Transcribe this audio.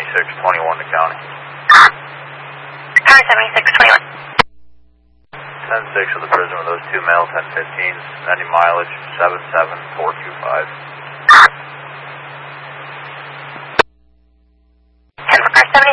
7621 to county. Car 7621. 10-6 of the prison with those two male 1015s, any mileage 77425. 10 for car 7621.